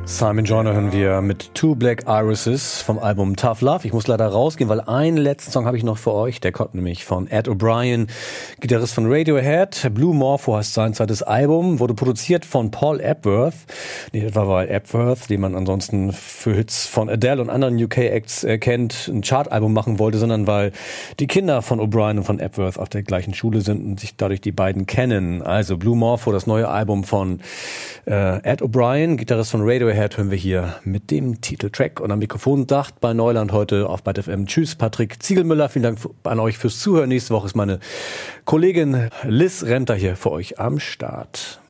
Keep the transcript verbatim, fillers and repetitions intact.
Simon Joyner hören wir mit Two Black Irises vom Album Tough Love. Ich muss leider rausgehen, weil einen letzten Song habe ich noch für euch. Der kommt nämlich von Ed O'Brien, Gitarrist von Radiohead. Blue Morpho heißt sein zweites Album, wurde produziert von Paul Epworth. Nicht etwa weil Epworth, den man ansonsten für Hits von Adele und anderen U K-Acts äh, kennt, ein Chartalbum machen wollte, sondern weil die Kinder von O'Brien und von Epworth auf der gleichen Schule sind und sich dadurch die beiden kennen. Also Blue Morpho, das neue Album von äh, Ed O'Brien, Gitarrist von Radiohead, hören wir hier mit dem Titeltrack. Und am Mikrofon dacht bei Neuland heute auf Byte F M. Tschüss, Patrick Ziegelmüller. Vielen Dank an euch fürs Zuhören. Nächste Woche ist meine Kollegin Liz Remter hier für euch am Start.